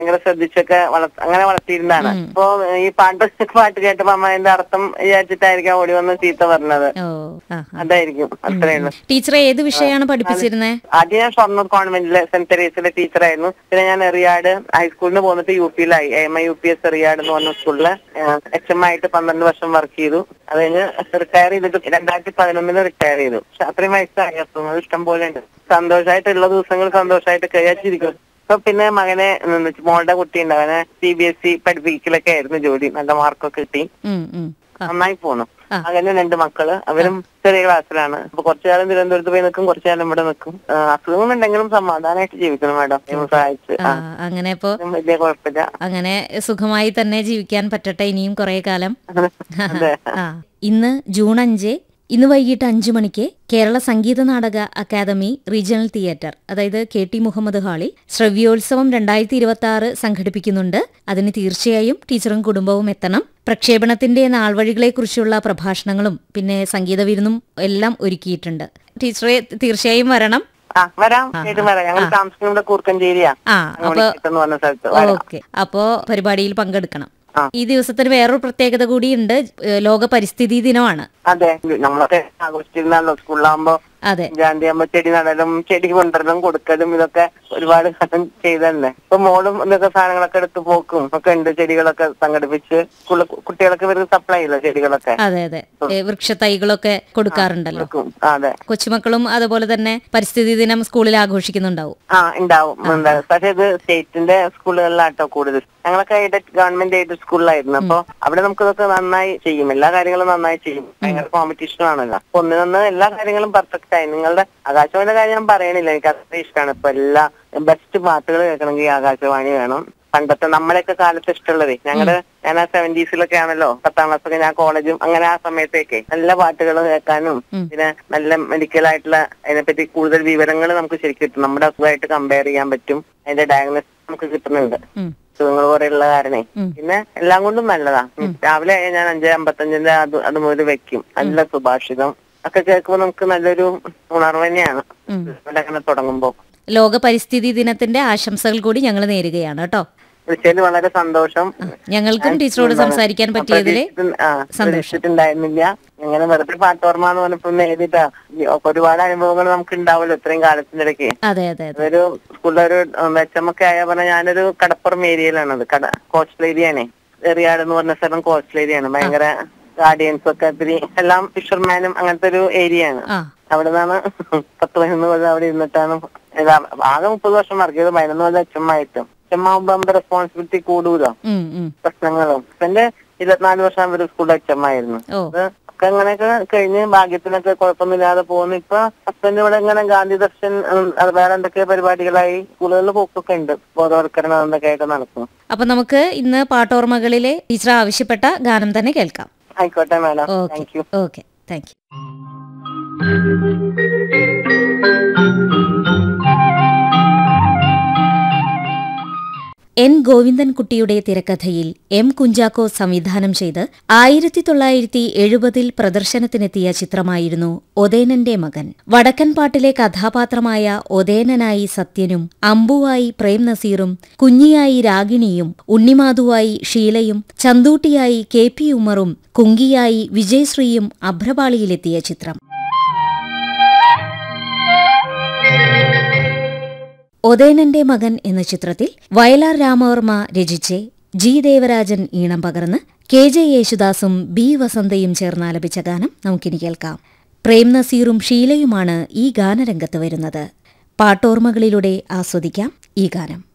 ഭയങ്കര ശ്രദ്ധിച്ചൊക്കെ അങ്ങനെ വളർത്തിയിരുന്നതാണ്. അപ്പൊ ഈ പാട്ട് കേട്ടപ്പോ അമ്മ അതിന്റെ അർത്ഥം വിചാരിച്ചിട്ടായിരിക്കും ഓടി വന്ന് ചീത്ത പറഞ്ഞത്. അതായിരിക്കും, അത്രേ ഉള്ളൂ. ടീച്ചറെ ഏത് വിഷയമാണ് പഠിപ്പിച്ചിരുന്നത്? ആദ്യം ഞാൻ ഷൊർണൂർ കോൺവെന്റിലെ സെന്റ് തെരേസിലെ ടീച്ചറായിരുന്നു. പിന്നെ ഞാൻ എറിയാട് ഹൈസ്കൂളിന് പോന്നിട്ട് UP-ലായി. AMI UPS എറിയാട് എന്ന് പറഞ്ഞ സ്കൂളില് HM ആയിട്ട് 12 വർഷം വർക്ക് ചെയ്തു. അത് കഴിഞ്ഞ് റിട്ടയർ ചെയ്തിട്ട് 2011 റിട്ടയർ ചെയ്തു. പക്ഷെ അത്രയും വയസ്സായി. അസുഖങ്ങൾ ഇഷ്ടം പോലെ ഉണ്ട്. സന്തോഷമായിട്ടുള്ള ദിവസങ്ങൾ സന്തോഷമായിട്ട് കഴിയാച്ചിരിക്കും. അപ്പൊ പിന്നെ മകനെ മോളുടെ കുട്ടിയുണ്ട്, അവനെ CBSE പഠിപ്പിക്കലൊക്കെ ആയിരുന്നു ജോലി. നല്ല മാർക്കൊക്കെ കിട്ടി, നന്നായി പോന്നു. അങ്ങനെ 2 മക്കള്, അവരും ചെറിയ ക്ലാസ്സിലാണ്. അപ്പൊ കുറച്ചു കാലം തിരുവനന്തപുരത്ത് പോയി നിൽക്കും, കുറച്ചു കാലം ഇവിടെ നിൽക്കും. അസുഖങ്ങളുണ്ടെങ്കിലും സമാധാനമായിട്ട് ജീവിക്കണം മാഡം, സഹായിച്ച്. അങ്ങനെ ഇപ്പൊ വലിയ കുഴപ്പമില്ല, അങ്ങനെ സുഖമായി തന്നെ ജീവിക്കാൻ പറ്റട്ടെ ഇനിയും കുറെ കാലം. ഇന്ന് ജൂൺ 5, ഇന്ന് വൈകിട്ട് 5 മണിക്ക് Kerala Sangeetha Nataka academy regional theatre, അതായത് KT മുഹമ്മദ് ഹാളിൽ ശ്രവ്യോത്സവം 2026 സംഘടിപ്പിക്കുന്നുണ്ട്. അതിന് തീർച്ചയായും ടീച്ചറും കുടുംബവും എത്തണം. പ്രക്ഷേപണത്തിന്റെ നാൾവഴികളെക്കുറിച്ചുള്ള പ്രഭാഷണങ്ങളും പിന്നെ സംഗീത വിരുന്നും എല്ലാം ഒരുക്കിയിട്ടുണ്ട്. ടീച്ചറെ തീർച്ചയായും വരണം. വരാം, ഞങ്ങൾ താമസിക്കുന്നത് കൂർക്കഞ്ചേരിയാ. ഓക്കെ, അപ്പോ പരിപാടിയിൽ പങ്കെടുക്കണം. ഈ ദിവസത്തിന് വേറൊരു പ്രത്യേകത കൂടിയുണ്ട്, ലോക പരിസ്ഥിതി ദിനമാണ്. അതെ, നമ്മളൊക്കെ ആഘോഷിച്ചിരുന്നല്ലോ സ്കൂളിലാകുമ്പോ. അതെ, ജാന്തിയാകുമ്പോ ചെടി നടലും ചെടി കൊണ്ടുവരലും കൊടുക്കലും ഇതൊക്കെ ഒരുപാട് കാലം ചെയ്തല്ലേ. ഇപ്പൊ മോളും ഇതൊക്കെ സാധനങ്ങളൊക്കെ എടുത്ത് പോക്കും ഒക്കെ ഉണ്ട്. ചെടികളൊക്കെ സംഘടിപ്പിച്ച് സ്കൂളിൽ കുട്ടികൾക്ക് ഇവർക്ക് സപ്ലൈ ചെയ്യില്ല ചെടികളൊക്കെ. അതെ അതെ, വൃക്ഷ തൈകളൊക്കെ കൊടുക്കാറുണ്ടല്ലോ. അതെ, കൊച്ചുമക്കളും അതുപോലെ തന്നെ പരിസ്ഥിതി ദിനം സ്കൂളിൽ ആഘോഷിക്കുന്നുണ്ടാവും. ഉണ്ടാവും. പക്ഷെ ഇത് സ്റ്റേറ്റിന്റെ സ്കൂളുകളിലാട്ടോ കൂടുതൽ. ഞങ്ങളൊക്കെ ഗവൺമെന്റ് എയ്ഡഡ് സ്കൂളിലായിരുന്നു. അപ്പൊ അവിടെ നമുക്ക് ഇതൊക്കെ നന്നായി ചെയ്യും, എല്ലാ കാര്യങ്ങളും നന്നായി ചെയ്യും. ഭയങ്കര കോമ്പറ്റീഷൻ ആണല്ലോ. ഒന്നിനൊന്ന് എല്ലാ കാര്യങ്ങളും പെർഫെക്റ്റ് ആയി. നിങ്ങളുടെ ആകാശവാണിയുടെ കാര്യം ഞാൻ പറയണില്ല, എനിക്ക് അത്ര ഇഷ്ടമാണ്. ഇപ്പൊ എല്ലാ ബെസ്റ്റ് പാട്ടുകൾ കേൾക്കണമെങ്കിൽ ആകാശവാണി വേണം. പണ്ടത്തെ നമ്മളെയൊക്കെ കാലത്ത് ഇഷ്ടമുള്ളത് ഞാൻ ആ 70s ആണല്ലോ 10ാം ക്ലാസ്സൊക്കെ, ഞാൻ കോളേജും അങ്ങനെ ആ സമയത്തേക്ക് നല്ല പാട്ടുകൾ കേൾക്കാനും പിന്നെ നല്ല മെഡിക്കലായിട്ടുള്ള അതിനെപ്പറ്റി കൂടുതൽ വിവരങ്ങൾ നമുക്ക് ശരിക്കും കിട്ടും. നമ്മുടെ അസുഖമായിട്ട് കമ്പയർ ചെയ്യാൻ പറ്റും. അതിന്റെ ഡയഗ്നോസിസ് നമുക്ക് കിട്ടുന്നുണ്ട്, അസുഖങ്ങൾ കുറെ ഉള്ള കാരണേ. പിന്നെ എല്ലാം കൊണ്ടും നല്ലതാ. രാവിലെ ഞാൻ 5:55 അത് മുതൽ വെക്കും. നല്ല സുഭാഷിതം ഒക്കെ കേൾക്കുമ്പോ നമുക്ക് നല്ലൊരു ഉണർവ് തന്നെയാണ് അങ്ങനെ തുടങ്ങുമ്പോ. ലോക പരിസ്ഥിതി ദിനത്തിന്റെ ആശംസകൾ കൂടി ഞങ്ങൾ നേരുകയാണ് കേട്ടോ. വിളിച്ചതിൽ വളരെ സന്തോഷം. ഞങ്ങൾക്കും ടീച്ചറോട് സംസാരിക്കാൻ പറ്റിയതില് സന്തോഷിച്ചിട്ടുണ്ടായിരുന്നില്ല. ഇങ്ങനെ വെറുതെ പാട്ടോർമ്മ എന്ന് പറഞ്ഞപ്പോ എഴുതിട്ടാ. ഒരുപാട് അനുഭവങ്ങൾ നമുക്ക് ഉണ്ടാവുമല്ലോ ഇത്രയും കാലത്തിന്റെ ഇടയ്ക്ക്. അതെ അതെ, ഒരു സ്കൂളിലെ ഒരു മെച്ചമൊക്കെ ആയ പറഞ്ഞാൽ ഞാനൊരു കടപ്പുറം ഏരിയയിലാണത്. കോസ്റ്റൽ ഏരിയയാണേ. എറിയാട് എന്ന് പറഞ്ഞ സ്ഥലം കോസ്റ്റൽ ഏരിയയാണ്. ഭയങ്കര ഗാർഡിയൻസ് ഒക്കെ ഒത്തിരി എല്ലാം ഫിഷർമാനും അങ്ങനത്തെ ഒരു ഏരിയയാണ്. അവിടെ നിന്നാണ് 10-11 കൊല്ലം അവിടെ ഇരുന്നിട്ടാണ്. ആകെ 30 വർഷം വർക്ക് ചെയ്ത് 11 കൊല്ലം HM-ആയിട്ടും. HM-ആകുമ്പോ നമ്മുടെ റെസ്പോൺസിബിലിറ്റി കൂടുതലോ പ്രശ്നങ്ങളും. എന്റെ 24 വർഷം ഒരു സ്കൂളിൽ HM-ആയിരുന്നു. അത് ഒക്കെ അങ്ങനെയൊക്കെ കഴിഞ്ഞ് ഭാഗ്യത്തിനൊക്കെ കുഴപ്പമൊന്നുമില്ലാതെ പോകുന്നു. ഇപ്പൊ ഹസ്ബൻഡ് ഇവിടെ ഇങ്ങനെ ഗാന്ധി ദർശൻ വേറെ എന്തൊക്കെ പരിപാടികളായി സ്കൂളുകളിൽ പോക്കൊക്കെ ഉണ്ട്. ബോധവൽക്കരണം എന്തൊക്കെ ആയിട്ട് നടക്കും. അപ്പൊ നമുക്ക് ഇന്ന് പാട്ടോർമ്മകളിലെ ടീച്ചർ ആവശ്യപ്പെട്ട ഗാനം തന്നെ കേൾക്കാം. ആയിക്കോട്ടെ madam, thank you. Okay, thank you. N. ഗോവിന്ദൻകുട്ടിയുടെ തിരക്കഥയിൽ M. കുഞ്ചാക്കോ സംവിധാനം ചെയ്ത് 1970 പ്രദർശനത്തിനെത്തിയ ചിത്രമായിരുന്നു ഒതേനന്റെ മകൻ. വടക്കൻ പാട്ടിലെ കഥാപാത്രമായ ഒതേനനായി സത്യനും, അമ്പുവായി പ്രേം നസീറും, കുഞ്ഞിയായി രാഗിണിയും, ഉണ്ണിമാധുവായി ഷീലയും, ചന്തൂട്ടിയായി KP ഉമറും, കുങ്കിയായി വിജയശ്രീയും അഭ്രപാളിയിലെത്തിയ ചിത്രം. ഒതേനന്റെ മകൻ എന്ന ചിത്രത്തിൽ വയലാർ രാമവർമ്മ രചിച്ച് G. ദേവരാജൻ ഈണം പകർന്ന് KJ യേശുദാസും B. വസന്തയും ചേർന്നാലപിച്ച ഗാനം നമുക്കിനി കേൾക്കാം. പ്രേം നസീറും ഷീലയുമാണ് ഈ ഗാനരംഗത്ത് വരുന്നത്. പാട്ടോർമ്മകളിലൂടെ ആസ്വദിക്കാം ഈ ഗാനം.